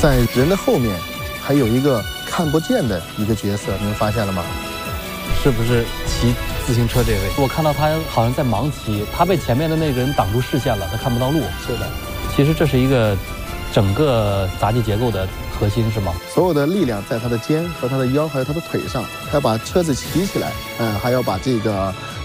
在人的后面还有一个看不见的一个角色，你们发现了吗？ 是不是骑自行车这位？我看到他好像在盲骑，他被前面的那个人挡住视线了，他看不到路。 是的， 其实这是一个整个杂技结构的核心，是吗？ 所有的力量在他的肩和他的腰还有他的腿上，他要把车子骑起来，还要把这个